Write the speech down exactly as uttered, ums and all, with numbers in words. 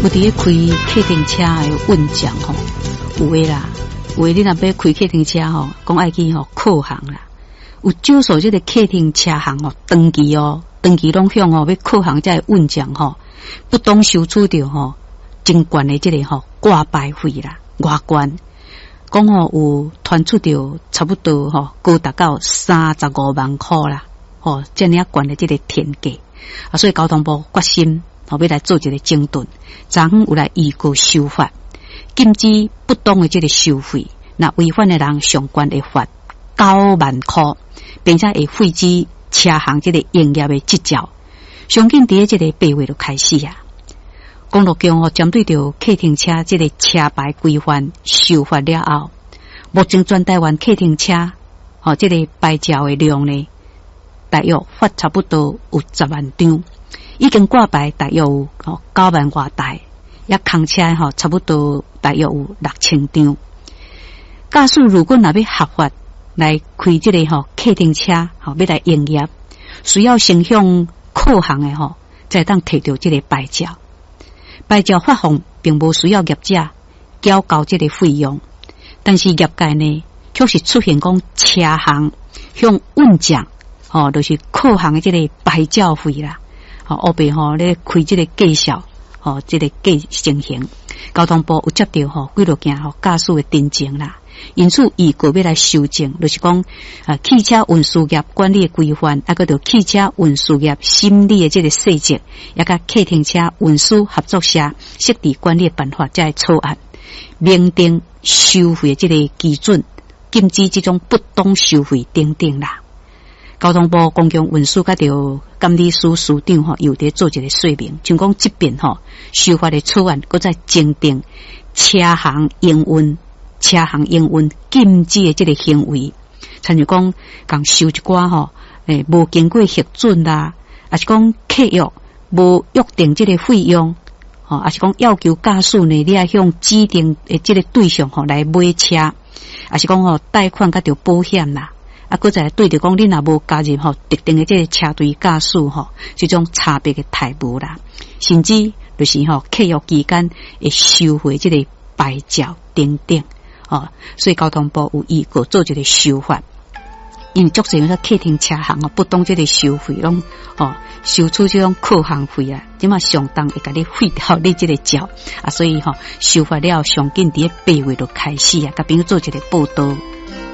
有伫咧开客停车的运将吼，有诶啦，有诶你若要开客停车吼，讲爱去吼靠行啦。有少数即个客停车行吼，长期哦，长期拢向吼要靠行才会运将吼，不当收取着吼真悬的即个吼挂牌费啦，外悬。讲吼有传出着差不多吼高达到三十五万块啦，吼这样悬的即个天价啊，所以交通部决心吼要来做一个整顿，昨昏有来预告修法，禁止不当的即个收费，那违反的人上悬会罚九万块，并且会废止车行即个营业的执照。相信伫即个八月就开始啊。公路局吼针对着客停车即个车牌规范修法了后，目前全台湾客停车吼即个牌照的量呢，大约发差不多有十万张，已经挂牌大约有九万外台，也空车吼差不多大约有六千张。驾驶如果若要合法来开即个吼客停车吼要来营业，需要先向靠行的吼才当摕到即个牌照。牌照发放并无需要业者缴交这个费用，但是业界呢却是出现讲车行向运将哦，就是靠行的这个牌照费啦，哦，后边吼咧开这个介绍哦，这个计情形，交通部有接到吼几落件吼驾驶的订正啦，因此预告要来修正，就是讲啊汽车运输业管理的规范，啊个着汽车运输业审理的这个细节，也甲客停车运输合作社设置管理办法才会草案，明定收费的这个基准，禁止这种不当收费等等啦。交通部公共运输甲着监理司司长吼，又伫做一个说明，像讲这边吼修法的草案，搁再增订车行营运。车行营运禁止的这个行为，参如讲共收一寡吼，诶，无经过核准啦，还是讲契约无约定这个费用，吼，还是讲要求驾驶呢，你要向指定的这个对象吼来买车，还是讲吼贷款甲着保险啦，啊，搁再对着讲你若无加入吼特定的这个车队驾驶吼，这种差别的态度啦，甚至就是吼契约期间会收回这个牌照等等。哦，所以交通部有预告做一个修法，因为足侪个客停车行哦，不当这个收费拢哦，收取这种靠行费啊，即嘛相当会甲你废掉你这个照啊，所以吼、哦、修法了，上紧伫八月就开始啊，甲朋友做一个报道。